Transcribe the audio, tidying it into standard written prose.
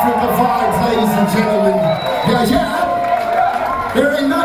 Africa vibes, ladies and gentlemen. Yeah, yeah. There ain't nothing